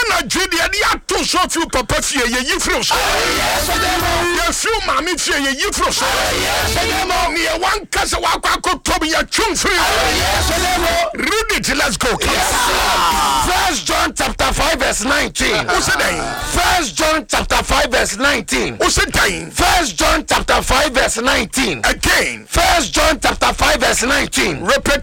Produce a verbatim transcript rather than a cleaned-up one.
na jidi ade ato so fi papa fie ye yifro so ye fi mama fie ye yifro so ni e wan kasa wa kwa tobi ya chumfri read it, let's go. First John chapter five verse nineteen. First John chapter five verse nineteen. First John chapter five verse nineteen. Again. First John chapter five verse nineteen. Repeat.